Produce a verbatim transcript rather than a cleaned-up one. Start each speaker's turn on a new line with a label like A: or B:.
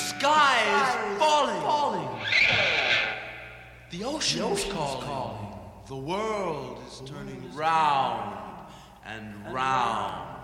A: sky is falling. falling. The ocean the is calling. calling. The world is turning round and round.